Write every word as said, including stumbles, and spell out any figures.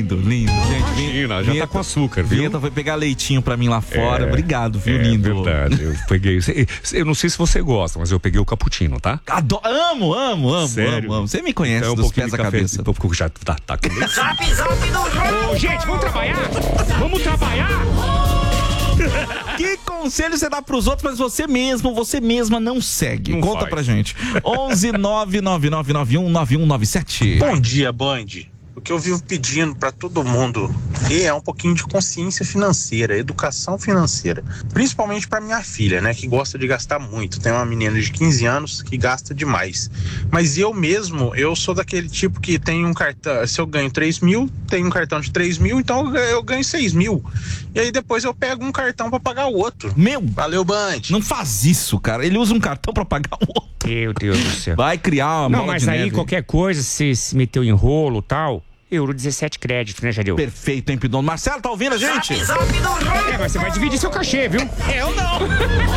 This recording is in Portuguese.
Lindo, lindo. Gente, Imagina, já tá com açúcar, viu? Vinheta foi pegar leitinho pra mim lá fora. É, Obrigado, viu, é lindo? verdade, eu peguei. Eu não sei se você gosta, mas eu peguei o cappuccino, tá? Adoro, amo, amo, amo, Sério? amo, amo. Você me conhece Então, um dos pouquinho pés de à café, cabeça. um pouco já tá, tá com leite. Zap, zap do Ô, gente, vamos trabalhar? Vamos trabalhar? Que conselho você dá pros outros, mas você mesmo, você mesma não segue? Não Conta faz. pra gente. onze nove nove nove nove um nove um nove sete. Bom dia, Band. O que eu vivo pedindo para todo mundo é um pouquinho de consciência financeira, educação financeira. Principalmente para minha filha, né, que gosta de gastar muito. Tem uma menina de quinze anos que gasta demais. Mas eu mesmo, eu sou daquele tipo que tem um cartão, se eu ganho três mil, tem um cartão de três mil, então eu ganho seis mil. E aí depois eu pego um cartão para pagar o outro. Meu, Valeu, Band. não faz isso, cara. Ele usa um cartão pra pagar o outro. Meu Deus do céu. Vai criar uma Não, bola mas de aí neve. qualquer coisa, se se meteu em rolo e tal, euro dezessete crédito, né, Jadeu? Perfeito, hein, Pidon? Marcelo, tá ouvindo a gente? Zap, zap do É, mas você vai dividir seu cachê, viu? Eu não.